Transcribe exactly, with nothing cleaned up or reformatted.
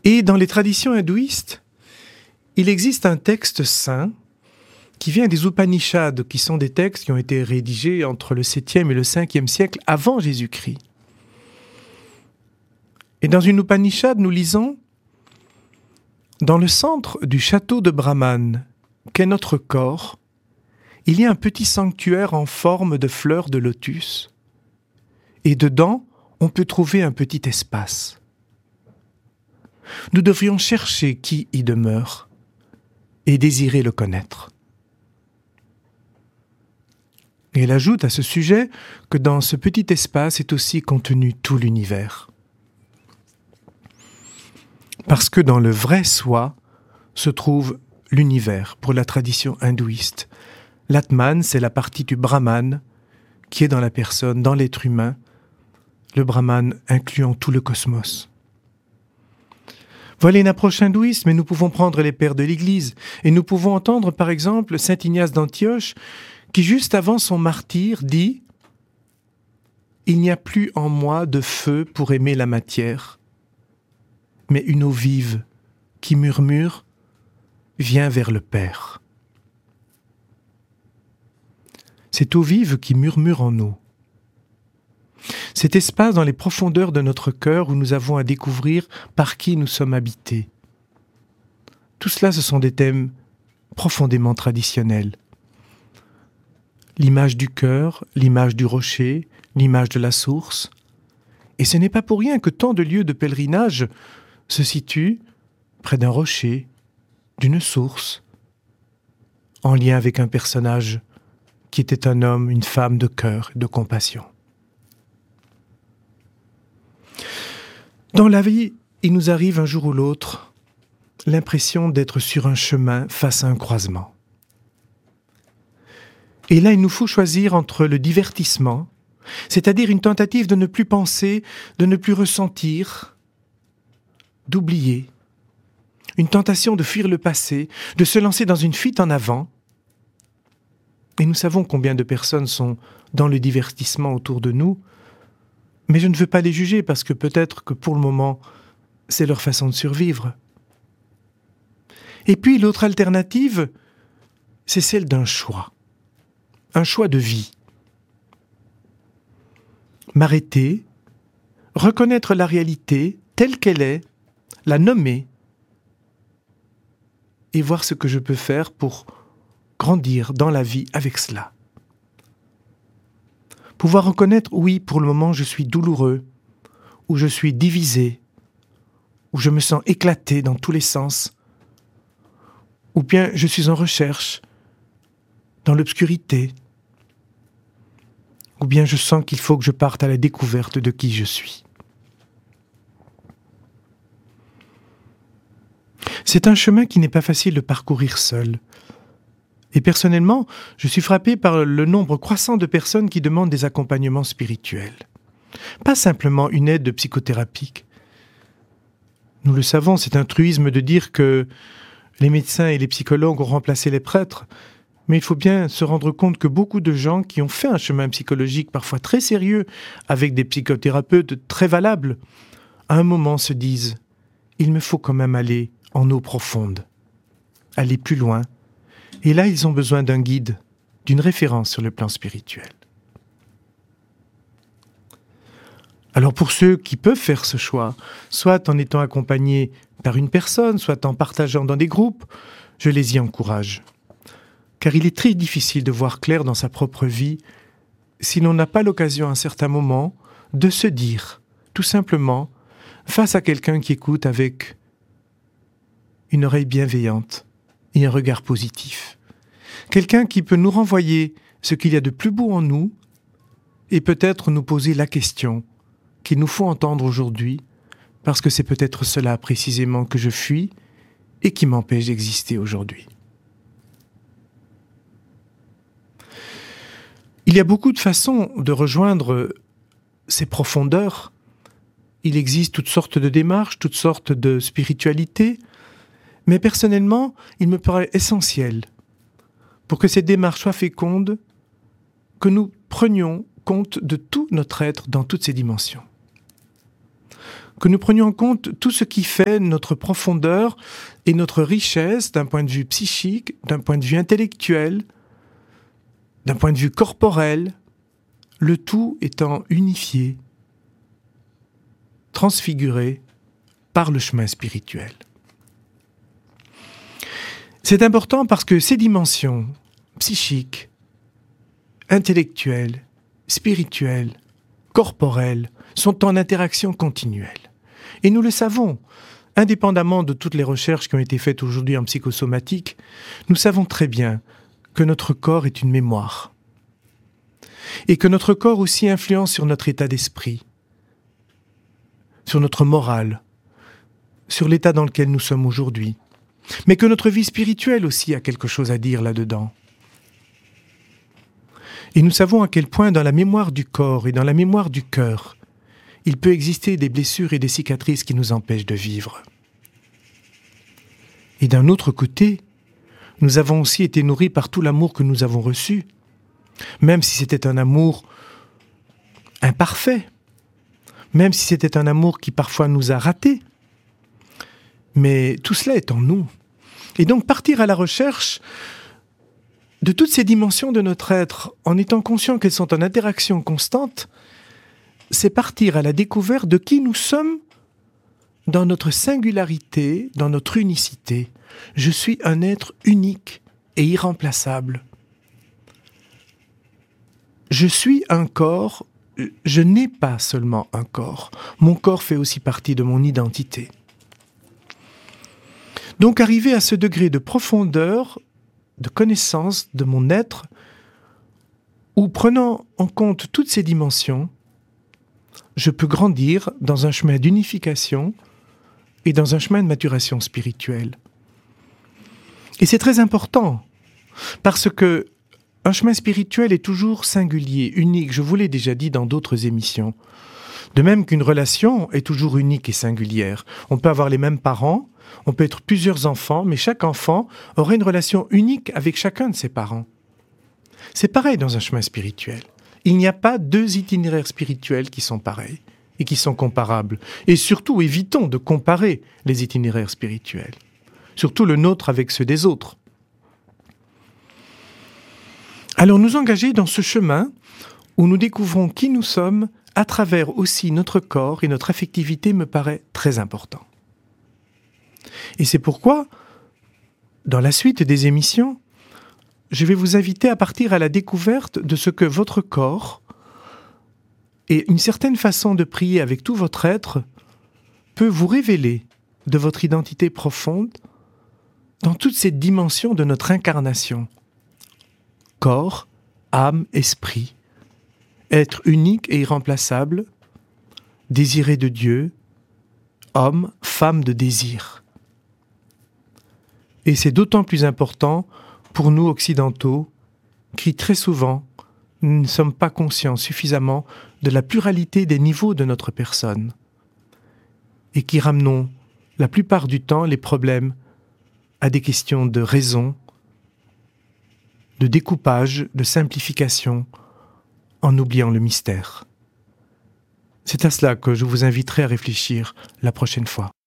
Et dans les traditions hindouistes, il existe un texte saint qui vient des Upanishads, qui sont des textes qui ont été rédigés entre le septième et le cinquième siècle avant Jésus-Christ. Et dans une Upanishad, nous lisons « Dans le centre du château de Brahman, qu'est notre corps, il y a un petit sanctuaire en forme de fleurs de lotus, et dedans, on peut trouver un petit espace. Nous devrions chercher qui y demeure et désirer le connaître. » Et elle ajoute à ce sujet que dans ce petit espace est aussi contenu tout l'univers. Parce que dans le vrai soi se trouve l'univers pour la tradition hindouiste. L'Atman, c'est la partie du Brahman qui est dans la personne, dans l'être humain, le Brahman incluant tout le cosmos. Voilà une approche hindouiste, mais nous pouvons prendre les pères de l'Église et nous pouvons entendre par exemple saint Ignace d'Antioche qui juste avant son martyre dit « Il n'y a plus en moi de feu pour aimer la matière, mais une eau vive qui murmure vient vers le Père. » Cette eau vive qui murmure en nous. Cet espace dans les profondeurs de notre cœur où nous avons à découvrir par qui nous sommes habités. Tout cela, ce sont des thèmes profondément traditionnels. L'image du cœur, l'image du rocher, l'image de la source. Et ce n'est pas pour rien que tant de lieux de pèlerinage se situent près d'un rocher, d'une source, en lien avec un personnage qui était un homme, une femme de cœur et de compassion. Dans la vie, il nous arrive un jour ou l'autre l'impression d'être sur un chemin face à un croisement. Et là, il nous faut choisir entre le divertissement, c'est-à-dire une tentative de ne plus penser, de ne plus ressentir, d'oublier, une tentation de fuir le passé, de se lancer dans une fuite en avant. Et nous savons combien de personnes sont dans le divertissement autour de nous, mais je ne veux pas les juger parce que peut-être que pour le moment, c'est leur façon de survivre. Et puis l'autre alternative, c'est celle d'un choix. Un choix de vie. M'arrêter, reconnaître la réalité telle qu'elle est, la nommer et voir ce que je peux faire pour grandir dans la vie avec cela. Pouvoir reconnaître, oui, pour le moment je suis douloureux, ou je suis divisé, ou je me sens éclaté dans tous les sens, ou bien je suis en recherche, dans l'obscurité, ou bien je sens qu'il faut que je parte à la découverte de qui je suis. C'est un chemin qui n'est pas facile de parcourir seul. Et personnellement, je suis frappé par le nombre croissant de personnes qui demandent des accompagnements spirituels. Pas simplement une aide psychothérapique. Nous le savons, c'est un truisme de dire que les médecins et les psychologues ont remplacé les prêtres, mais il faut bien se rendre compte que beaucoup de gens qui ont fait un chemin psychologique parfois très sérieux, avec des psychothérapeutes très valables, à un moment se disent « il me faut quand même aller en eau profonde, aller plus loin ». Et là, ils ont besoin d'un guide, d'une référence sur le plan spirituel. Alors pour ceux qui peuvent faire ce choix, soit en étant accompagnés par une personne, soit en partageant dans des groupes, je les y encourage. Car il est très difficile de voir clair dans sa propre vie si l'on n'a pas l'occasion à un certain moment de se dire, tout simplement, face à quelqu'un qui écoute avec une oreille bienveillante et un regard positif. Quelqu'un qui peut nous renvoyer ce qu'il y a de plus beau en nous et peut-être nous poser la question qu'il nous faut entendre aujourd'hui parce que c'est peut-être cela précisément que je fuis et qui m'empêche d'exister aujourd'hui. Il y a beaucoup de façons de rejoindre ces profondeurs. Il existe toutes sortes de démarches, toutes sortes de spiritualités, mais personnellement, il me paraît essentiel, pour que cette démarche soit féconde, que nous prenions compte de tout notre être dans toutes ses dimensions. que nous prenions en compte tout ce qui fait notre profondeur et notre richesse d'un point de vue psychique, d'un point de vue intellectuel, d'un point de vue corporel, le tout étant unifié, transfiguré par le chemin spirituel. C'est important parce que ces dimensions psychiques, intellectuelles, spirituelles, corporelles sont en interaction continuelle. Et nous le savons, indépendamment de toutes les recherches qui ont été faites aujourd'hui en psychosomatique, nous savons très bien que notre corps est une mémoire et que notre corps aussi influence sur notre état d'esprit, sur notre morale, sur l'état dans lequel nous sommes aujourd'hui, mais que notre vie spirituelle aussi a quelque chose à dire là-dedans. Et nous savons à quel point dans la mémoire du corps et dans la mémoire du cœur, il peut exister des blessures et des cicatrices qui nous empêchent de vivre. Et d'un autre côté, nous avons aussi été nourris par tout l'amour que nous avons reçu, même si c'était un amour imparfait, même si c'était un amour qui parfois nous a ratés. Mais tout cela est en nous. Et donc partir à la recherche de toutes ces dimensions de notre être, en étant conscient qu'elles sont en interaction constante, c'est partir à la découverte de qui nous sommes dans notre singularité, dans notre unicité. Je suis un être unique et irremplaçable. Je suis un corps, je n'ai pas seulement un corps. Mon corps fait aussi partie de mon identité. Donc arriver à ce degré de profondeur, de connaissance de mon être, où prenant en compte toutes ces dimensions, je peux grandir dans un chemin d'unification et dans un chemin de maturation spirituelle. Et c'est très important, parce que un chemin spirituel est toujours singulier, unique, je vous l'ai déjà dit dans d'autres émissions. De même qu'une relation est toujours unique et singulière. On peut avoir les mêmes parents, on peut être plusieurs enfants, mais chaque enfant aurait une relation unique avec chacun de ses parents. C'est pareil dans un chemin spirituel. Il n'y a pas deux itinéraires spirituels qui sont pareils et qui sont comparables. Et surtout, évitons de comparer les itinéraires spirituels. Surtout le nôtre avec ceux des autres. Alors nous engager dans ce chemin où nous découvrons qui nous sommes à travers aussi notre corps et notre affectivité me paraît très important. Et c'est pourquoi, dans la suite des émissions, je vais vous inviter à partir à la découverte de ce que votre corps et une certaine façon de prier avec tout votre être peut vous révéler de votre identité profonde dans toute cette dimension de notre incarnation. Corps, âme, esprit, être unique et irremplaçable, désiré de Dieu, homme, femme de désir. Et c'est d'autant plus important pour nous occidentaux qui très souvent nous ne sommes pas conscients suffisamment de la pluralité des niveaux de notre personne et qui ramenons la plupart du temps les problèmes à des questions de raison, de découpage, de simplification, en oubliant le mystère. C'est à cela que je vous inviterai à réfléchir la prochaine fois.